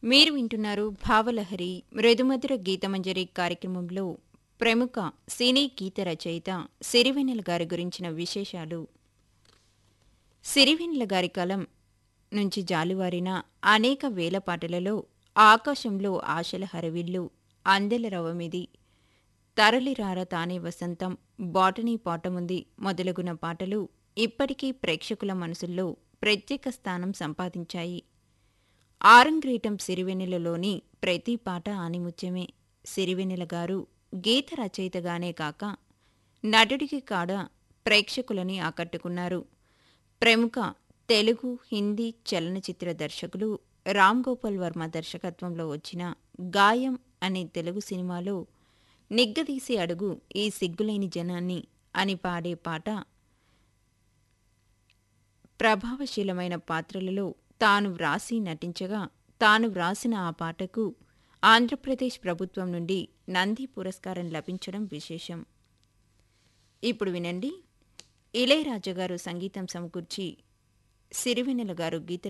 మీరు వింటున్నారు భావలహరి మృదుమధుర గీతమంజరి కార్యక్రమంలో ప్రముఖ సినీ గీత రచయిత సిరివెన్నెల గారి గురించిన విశేషాలు. సిరివెన్నెల గారి కలం నుంచి జాలువారిన అనేక వేల పాటలలో ఆకాశంలో ఆశల హరవిల్లు, అందెల రవమిది, తరలిరార తానే వసంతం, బాటనీ పాటముంది మొదలగున పాటలు ఇప్పటికీ ప్రేక్షకుల మనసుల్లో ప్రత్యేక స్థానం సంపాదించాయి. ఆరంగ్రేటం సిరివెన్నెలలోని ప్రతి పాట ఆణిముత్యమే. సిరివెన్నెల గారు గీత రచయితగానే కాక నటుడికి కాడా ప్రేక్షకులని ఆకట్టుకున్నారు. ప్రముఖ తెలుగు, హిందీ చలనచిత్ర దర్శకులు రామ్ గోపాల్ వర్మ దర్శకత్వంలో వచ్చిన గాయం అనే తెలుగు సినిమాలో నిగ్గదీసి అడుగు ఈ సిగ్గులేని జనాన్ని అని పాడే పాట ప్రభావశీలమైన పాత్రలలో తాను వ్రాసి నటించగా, తాను వ్రాసిన ఆ పాటకు ఆంధ్రప్రదేశ్ ప్రభుత్వం నుండి నంది పురస్కారం లభించడం విశేషం. ఇప్పుడు వినండి, ఇళయరాజా గారు సంగీతం సమకూర్చి సిరివెన్నెల గారు గీత